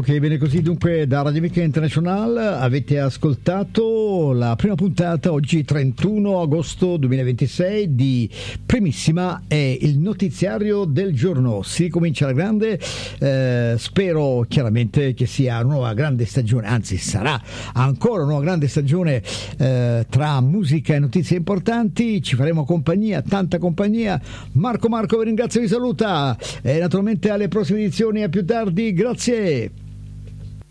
che viene così dunque da Radio Amica International. Avete ascoltato la prima puntata oggi 31 agosto 2026 di Primissima, è il notiziario del giorno. Si comincia alla grande, spero chiaramente che sia una nuova grande stagione, anzi sarà ancora una nuova grande stagione tra musica e notizie importanti. Ci faremo compagnia, tanta compagnia. Marco vi ringrazio e vi saluta e naturalmente alle prossime edizioni, a più tardi, grazie.